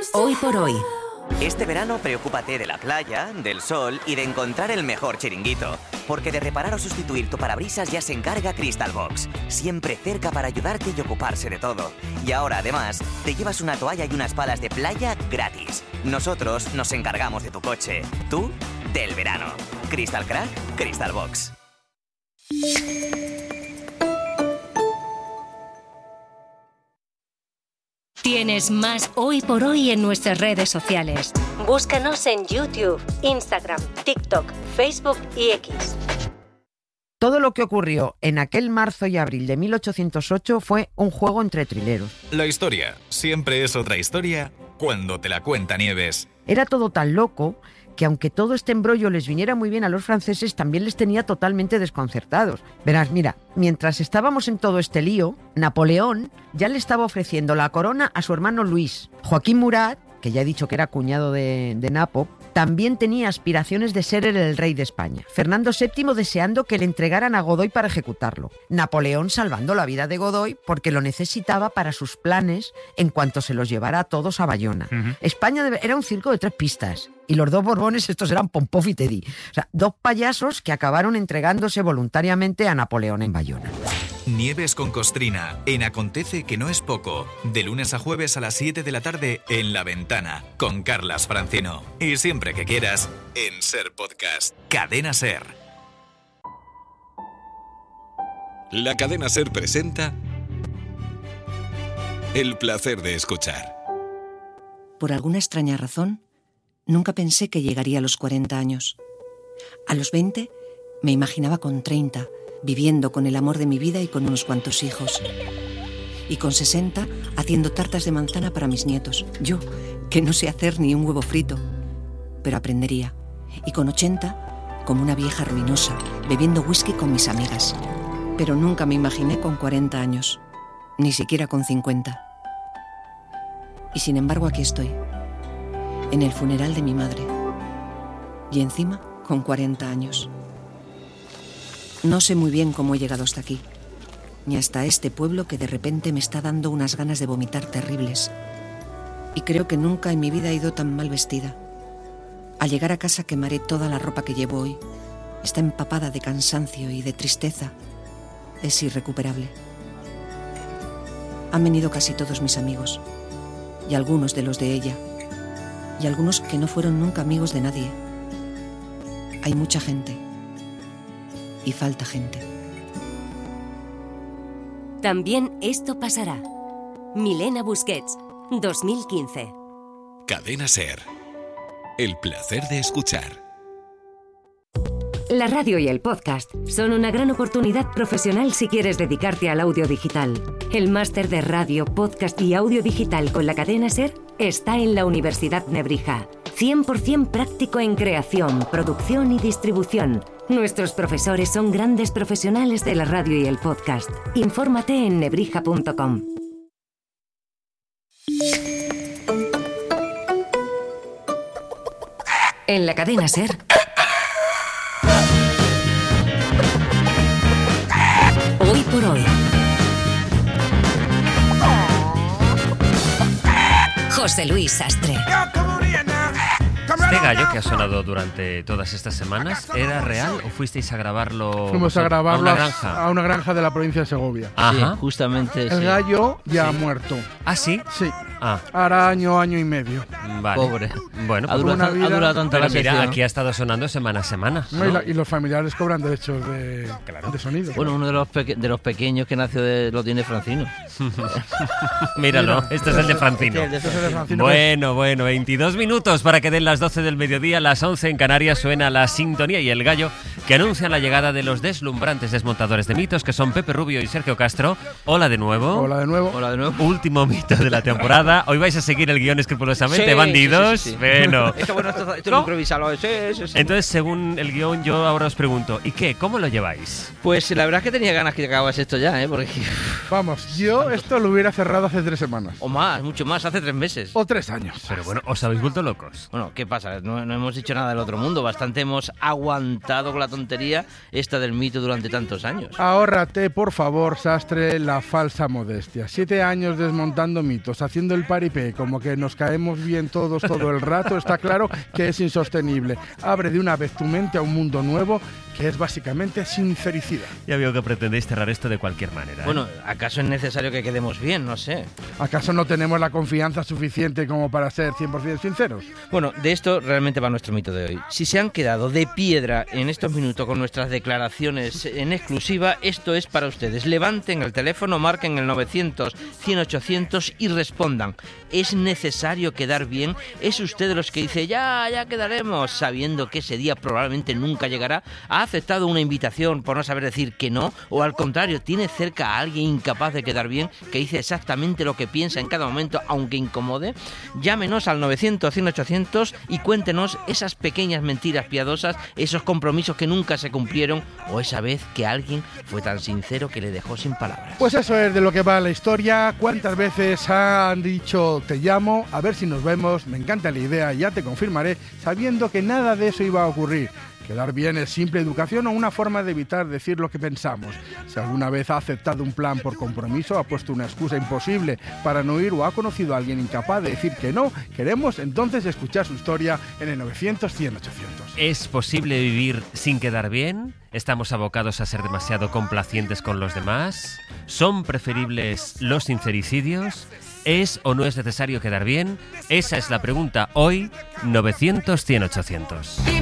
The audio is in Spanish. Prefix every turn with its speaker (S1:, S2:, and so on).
S1: Hoy por hoy.
S2: Este verano preocúpate de la playa, del sol y de encontrar el mejor chiringuito. Porque de reparar o sustituir tu parabrisas ya se encarga Crystal Box. Siempre cerca para ayudarte y ocuparse de todo. Y ahora, además, te llevas una toalla y unas palas de playa gratis. Nosotros nos encargamos de tu coche. Tú, del verano. Crystal Crack, Crystal Box.
S1: Tienes más Hoy por Hoy en nuestras redes sociales. Búscanos en YouTube, Instagram, TikTok, Facebook y X.
S3: Todo lo que ocurrió en aquel marzo y abril de 1808 fue un juego entre trileros.
S4: La historia siempre es otra historia cuando te la cuenta Nieves.
S3: Era todo tan loco que aunque todo este embrollo les viniera muy bien a los franceses, también les tenía totalmente desconcertados. Verás, mira, mientras estábamos en todo este lío, Napoleón ya le estaba ofreciendo la corona a su hermano Luis. Joaquín Murat, que ya he dicho que era cuñado de Napo, también tenía aspiraciones de ser el rey de España. Fernando VII deseando que le entregaran a Godoy para ejecutarlo. Napoleón salvando la vida de Godoy porque lo necesitaba para sus planes en cuanto se los llevara a todos a Bayona. España era un circo de 3 pistas. Y los 2 Borbones, estos eran Pompó y Teddy. O sea, 2 payasos que acabaron entregándose voluntariamente a Napoleón en Bayona.
S4: Nieves con Costrina, en Acontece que no es poco. De lunes a jueves a las 7 de la tarde en La Ventana, con Carlas Francino. Y siempre que quieras, en Ser Podcast. Cadena Ser. La Cadena Ser presenta El placer de escuchar.
S5: Por alguna extraña razón, nunca pensé que llegaría a los 40 años. A los 20 me imaginaba con 30, viviendo con el amor de mi vida y con unos cuantos hijos. Y con 60 haciendo tartas de manzana para mis nietos. Yo, que no sé hacer ni un huevo frito, pero aprendería. Y con 80, como una vieja ruinosa, bebiendo whisky con mis amigas. Pero nunca me imaginé con 40 años, ni siquiera con 50. Y sin embargo aquí estoy, en el funeral de mi madre. Y encima, con 40 años. No sé muy bien cómo he llegado hasta aquí, ni hasta este pueblo que de repente me está dando unas ganas de vomitar terribles. Y creo que nunca en mi vida he ido tan mal vestida. Al llegar a casa quemaré toda la ropa que llevo hoy. Está empapada de cansancio y de tristeza. Es irrecuperable. Han venido casi todos mis amigos, y algunos de los de ella, y algunos que no fueron nunca amigos de nadie. Hay mucha gente. Y falta gente.
S1: También esto pasará. Milena Busquets, 2015.
S4: Cadena Ser. El placer de escuchar.
S1: La radio y el podcast son una gran oportunidad profesional si quieres dedicarte al audio digital. El máster de radio, podcast y audio digital con la Cadena Ser está en la Universidad Nebrija. 100% práctico en creación, producción y distribución. Nuestros profesores son grandes profesionales de la radio y el podcast. Infórmate en nebrija.com. En la Cadena Ser. Hoy por hoy. José Luis Sastre.
S6: ¿Este gallo que ha sonado durante todas estas semanas era real o fuisteis a grabarlo?
S7: Fuimos a grabarlo
S6: a
S7: una granja de la provincia de Segovia.
S6: Ajá.
S8: Sí, justamente.
S7: El gallo ya ha muerto.
S6: ¿Ah, sí?
S7: Sí.
S6: Ah,
S7: Hará año y medio.
S6: vale.
S8: Pobre.
S6: Bueno,
S8: Ha durado tanto
S6: pero
S8: la
S6: mira,
S8: sección.
S6: aquí ha estado sonando semana a semana.
S7: No,
S6: ¿no?
S7: y los familiares cobran derechos de sonido.
S8: Bueno, uno de los pequeños que nació lo tiene Francino.
S6: Míralo, este es el de Francino.
S7: Este es el de Francino.
S6: Bueno, 22 minutos para que den las 12 del mediodía, las 11 en Canarias. Suena la sintonía y el gallo que anuncian la llegada de los deslumbrantes desmontadores de mitos, que son Pepe Rubio y Sergio Castro. Hola de nuevo.
S7: Hola de nuevo.
S8: Hola de nuevo.
S6: Último mito de la temporada. Hoy vais a seguir el guión escrupulosamente,
S8: Sí,
S6: bandidos.
S8: sí.
S6: Bueno.
S8: Esto lo improvisado. Sí.
S6: Entonces, según el guión, yo ahora os pregunto, ¿y qué? ¿Cómo lo lleváis?
S8: Pues la verdad es que tenía ganas que acabas esto ya, porque...
S7: Vamos, yo esto lo hubiera cerrado hace 3 semanas.
S8: O más, mucho más, hace 3 meses.
S7: O 3 años.
S6: Pero bueno, ¿os habéis vuelto locos?
S8: Bueno, ¿qué pasa? No hemos dicho nada del otro mundo. Bastante hemos aguantado con la tontería esta del mito durante tantos años.
S7: Ahórrate, por favor, sastre, la falsa modestia. 7 años desmontando mitos, haciendo el paripé, como que nos caemos bien todos todo el rato, está claro que es insostenible. Abre de una vez tu mente a un mundo nuevo que es básicamente sincericida.
S6: Ya veo que pretendéis cerrar esto de cualquier manera.
S8: Bueno, ¿acaso es necesario que quedemos bien? No sé.
S7: ¿Acaso no tenemos la confianza suficiente como para ser 100% sinceros?
S8: Bueno, de esto realmente va nuestro mito de hoy. Si se han quedado de piedra en estos minutos con nuestras declaraciones en exclusiva, esto es para ustedes. Levanten el teléfono, marquen el 900-100-800 y respondan. ¿Es necesario quedar bien? ¿Es usted de los que dice, ya quedaremos, sabiendo que ese día probablemente nunca llegará? ¿Ha aceptado una invitación por no saber decir que no? ¿O al contrario, tiene cerca a alguien incapaz de quedar bien, que dice exactamente lo que piensa en cada momento, aunque incomode? Llámenos al 900-100-800 y cuéntenos esas pequeñas mentiras piadosas, esos compromisos que nunca se cumplieron, o esa vez que alguien fue tan sincero que le dejó sin palabras.
S7: Pues eso es de lo que va la historia. ¿Cuántas veces han dicho te llamo, a ver si nos vemos, me encanta la idea, ya te confirmaré, sabiendo que nada de eso iba a ocurrir? Quedar bien es simple educación o una forma de evitar decir lo que pensamos. Si alguna vez ha aceptado un plan por compromiso, ha puesto una excusa imposible para no ir o ha conocido a alguien incapaz de decir que no, queremos entonces escuchar su historia en el 900-100-800.
S6: ¿Es posible vivir sin quedar bien? ¿Estamos abocados a ser demasiado complacientes con los demás? ¿Son preferibles los sincericidios? ¿Es o no es necesario quedar bien? Esa es la pregunta hoy, 900-100-800.